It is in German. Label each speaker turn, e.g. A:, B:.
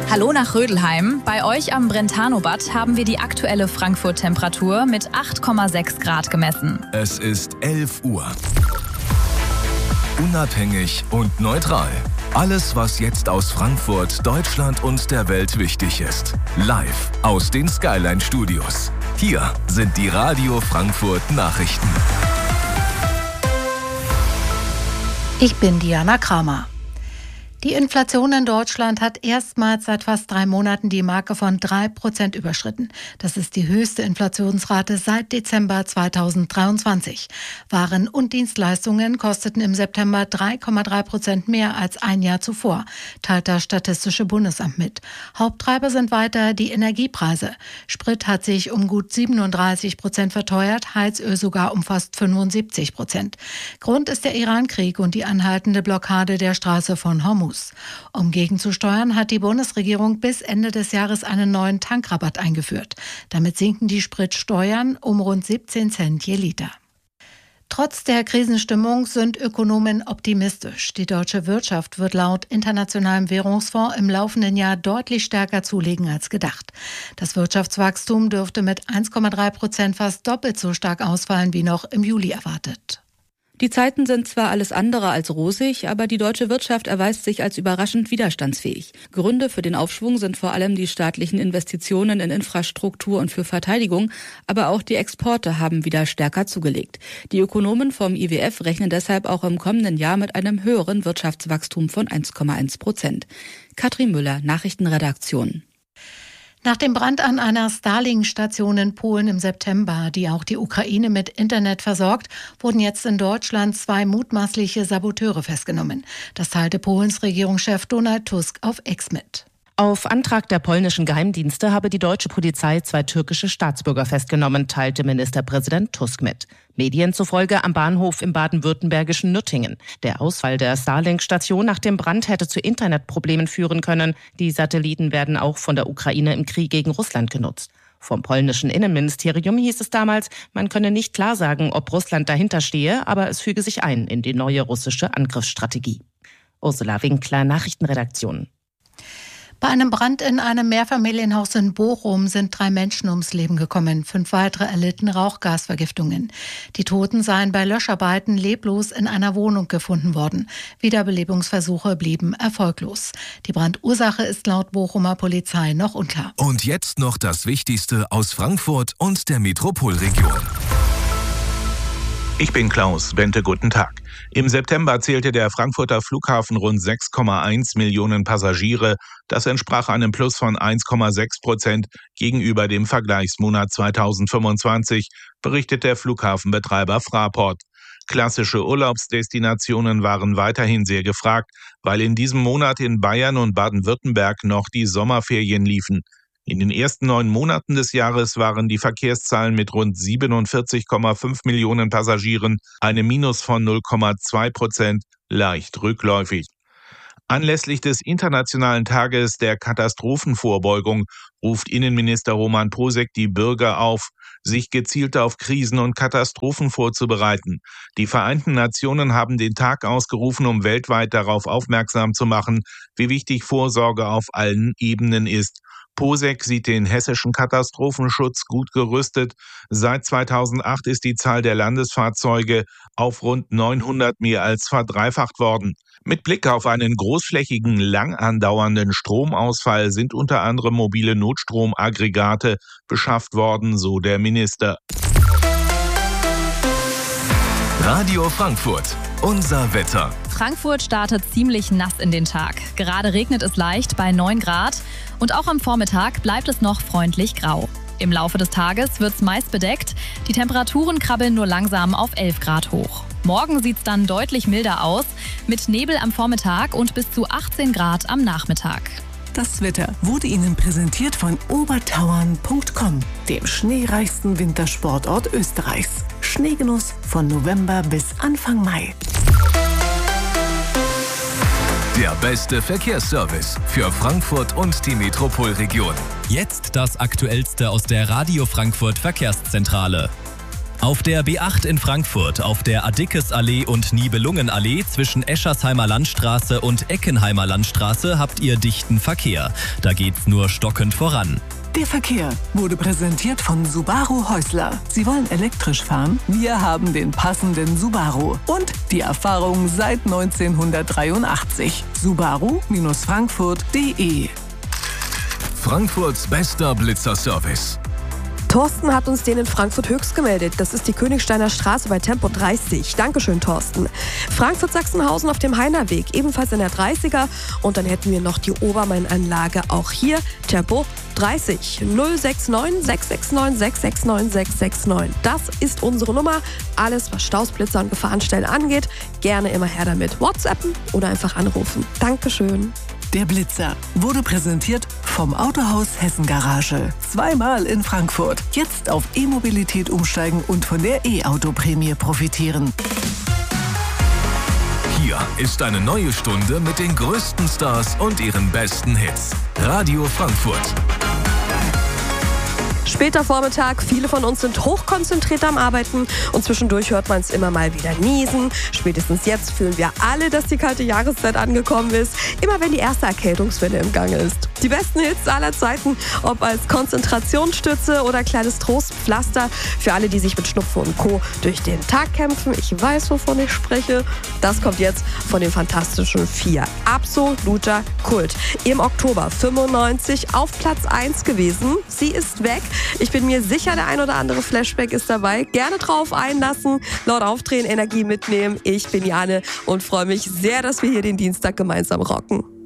A: Hallo nach Rödelheim. Bei euch am Brentano-Bad haben wir die aktuelle Frankfurt-Temperatur mit 8,6 Grad gemessen.
B: Es ist 11 Uhr. Unabhängig und neutral. Alles, was jetzt aus Frankfurt, Deutschland und der Welt wichtig ist. Live aus den Skyline Studios. Hier sind die Radio Frankfurt Nachrichten.
C: Ich bin Diana Kramer. Die Inflation in Deutschland hat erstmals seit fast 3 Monaten die Marke von 3% überschritten. Das ist die höchste Inflationsrate seit Dezember 2023. Waren und Dienstleistungen kosteten im September 3,3% mehr als ein Jahr zuvor, teilt das Statistische Bundesamt mit. Haupttreiber sind weiter die Energiepreise. Sprit hat sich um gut 37% verteuert, Heizöl sogar um fast 75%. Grund ist der Iran-Krieg und die anhaltende Blockade der Straße von Hormuz. Um gegenzusteuern, hat die Bundesregierung bis Ende des Jahres einen neuen Tankrabatt eingeführt. Damit sinken die Spritsteuern um rund 17 Cent je Liter. Trotz der Krisenstimmung sind Ökonomen optimistisch. Die deutsche Wirtschaft wird laut Internationalem Währungsfonds im laufenden Jahr deutlich stärker zulegen als gedacht. Das Wirtschaftswachstum dürfte mit 1,3% fast doppelt so stark ausfallen wie noch im Juli erwartet.
D: Die Zeiten sind zwar alles andere als rosig, aber die deutsche Wirtschaft erweist sich als überraschend widerstandsfähig. Gründe für den Aufschwung sind vor allem die staatlichen Investitionen in Infrastruktur und für Verteidigung, aber auch die Exporte haben wieder stärker zugelegt. Die Ökonomen vom IWF rechnen deshalb auch im kommenden Jahr mit einem höheren Wirtschaftswachstum von 1,1%. Katrin Müller, Nachrichtenredaktion.
C: Nach dem Brand an einer Starlink-Station in Polen im September, die auch die Ukraine mit Internet versorgt, wurden jetzt in Deutschland 2 mutmaßliche Saboteure festgenommen. Das teilte Polens Regierungschef Donald Tusk auf X mit.
E: Auf Antrag der polnischen Geheimdienste habe die deutsche Polizei 2 türkische Staatsbürger festgenommen, teilte Ministerpräsident Tusk mit. Medien zufolge am Bahnhof im baden-württembergischen Nürtingen. Der Ausfall der Starlink-Station nach dem Brand hätte zu Internetproblemen führen können. Die Satelliten werden auch von der Ukraine im Krieg gegen Russland genutzt. Vom polnischen Innenministerium hieß es damals, man könne nicht klar sagen, ob Russland dahinter stehe, aber es füge sich ein in die neue russische Angriffsstrategie. Ursula Winkler, Nachrichtenredaktion.
C: Bei einem Brand in einem Mehrfamilienhaus in Bochum sind 3 Menschen ums Leben gekommen. 5 weitere erlitten Rauchgasvergiftungen. Die Toten seien bei Löscharbeiten leblos in einer Wohnung gefunden worden. Wiederbelebungsversuche blieben erfolglos. Die Brandursache ist laut Bochumer Polizei noch unklar.
B: Und jetzt noch das Wichtigste aus Frankfurt und der Metropolregion.
F: Ich bin Klaus Bente, guten Tag. Im September zählte der Frankfurter Flughafen rund 6,1 Millionen Passagiere. Das entsprach einem Plus von 1,6% gegenüber dem Vergleichsmonat 2025, berichtet der Flughafenbetreiber Fraport. Klassische Urlaubsdestinationen waren weiterhin sehr gefragt, weil in diesem Monat in Bayern und Baden-Württemberg noch die Sommerferien liefen. In den ersten 9 Monaten des Jahres waren die Verkehrszahlen mit rund 47,5 Millionen Passagieren, eine Minus von 0,2%, leicht rückläufig. Anlässlich des Internationalen Tages der Katastrophenvorbeugung ruft Innenminister Roman Posek die Bürger auf, sich gezielt auf Krisen und Katastrophen vorzubereiten. Die Vereinten Nationen haben den Tag ausgerufen, um weltweit darauf aufmerksam zu machen, wie wichtig Vorsorge auf allen Ebenen ist. Posek sieht den hessischen Katastrophenschutz gut gerüstet. Seit 2008 ist die Zahl der Landesfahrzeuge auf rund 900 mehr als verdreifacht worden. Mit Blick auf einen großflächigen, lang andauernden Stromausfall sind unter anderem mobile Notstromaggregate beschafft worden, so der Minister.
B: Radio Frankfurt, unser Wetter.
A: Frankfurt startet ziemlich nass in den Tag. Gerade regnet es leicht bei 9 Grad und auch am Vormittag bleibt es noch freundlich grau. Im Laufe des Tages wird es meist bedeckt. Die Temperaturen krabbeln nur langsam auf 11 Grad hoch. Morgen sieht es dann deutlich milder aus, mit Nebel am Vormittag und bis zu 18 Grad am Nachmittag.
G: Das Wetter wurde Ihnen präsentiert von obertauern.com, dem schneereichsten Wintersportort Österreichs. Schneegenuss von November bis Anfang Mai.
B: Der beste Verkehrsservice für Frankfurt und die Metropolregion.
H: Jetzt das Aktuellste aus der Radio Frankfurt Verkehrszentrale. Auf der B8 in Frankfurt, auf der Adickes-Allee und Nibelungenallee zwischen Eschersheimer Landstraße und Eckenheimer Landstraße habt ihr dichten Verkehr. Da geht's nur stockend voran.
G: Der Verkehr wurde präsentiert von Subaru Häusler. Sie wollen elektrisch fahren? Wir haben den passenden Subaru. Und die Erfahrung seit 1983. Subaru-Frankfurt.de.
B: Frankfurts bester Blitzerservice.
I: Thorsten hat uns den in Frankfurt Höchst gemeldet. Das ist die Königsteiner Straße bei Tempo 30. Dankeschön, Thorsten. Frankfurt-Sachsenhausen auf dem Heinerweg, ebenfalls in der 30er. Und dann hätten wir noch die Obermain-Anlage, auch hier Tempo 30. 069 669 669 669. Das ist unsere Nummer. Alles, was Staus, Blitzer und Gefahrenstellen angeht, gerne immer her damit. WhatsAppen oder einfach anrufen. Dankeschön.
G: Der Blitzer wurde präsentiert vom Autohaus Hessen Garage. Zweimal in Frankfurt. Jetzt auf E-Mobilität umsteigen und von der E-Auto-Prämie profitieren.
B: Hier ist eine neue Stunde mit den größten Stars und ihren besten Hits. Radio Frankfurt.
I: Später Vormittag, viele von uns sind hochkonzentriert am Arbeiten und zwischendurch hört man es immer mal wieder niesen. Spätestens jetzt fühlen wir alle, dass die kalte Jahreszeit angekommen ist, immer wenn die erste Erkältungswelle im Gange ist. Die besten Hits aller Zeiten, ob als Konzentrationsstütze oder kleines Trostpflaster für alle, die sich mit Schnupfen und Co. durch den Tag kämpfen. Ich weiß, wovon ich spreche. Das kommt jetzt von den Fantastischen Vier. Absoluter Kult. Im Oktober 95 auf Platz 1 gewesen. Sie ist weg. Ich bin mir sicher, der ein oder andere Flashback ist dabei. Gerne drauf einlassen, laut aufdrehen, Energie mitnehmen. Ich bin Jane und freue mich sehr, dass wir hier den Dienstag gemeinsam rocken.